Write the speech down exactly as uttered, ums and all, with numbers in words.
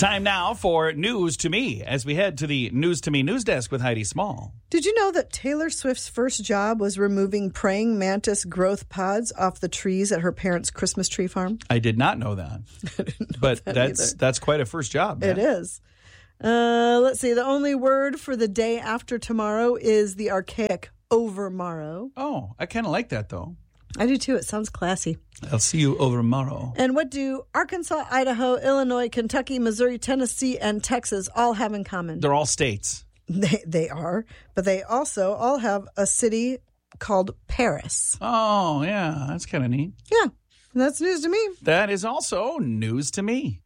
Time now for News to Me as we head to the News to Me news desk with Heidi Small. Did you know that Taylor Swift's first job was removing praying mantis growth pods off the trees at her parents' Christmas tree farm? I did not know that. I didn't know but that that's either. that's quite a first job. Man. It is. Uh, let's see. The only word for the day after tomorrow is the archaic overmorrow. Oh, I kind of like that, though. I do, too. It sounds classy. I'll see you over tomorrow. And what do Arkansas, Idaho, Illinois, Kentucky, Missouri, Tennessee, and Texas all have in common? They're all states. They, they are. But they also all have a city called Paris. Oh, yeah. That's kind of neat. Yeah. That's news to me. That is also news to me.